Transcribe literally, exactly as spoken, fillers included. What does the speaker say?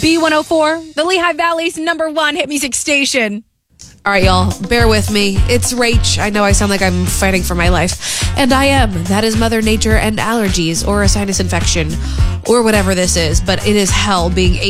B one oh four, the Lehigh Valley's number one hit music station. All right, y'all, bear with me. It's Rach. I know I sound like I'm fighting for my life. And I am. That is Mother Nature and allergies or a sinus infection or whatever this is. But it is hell being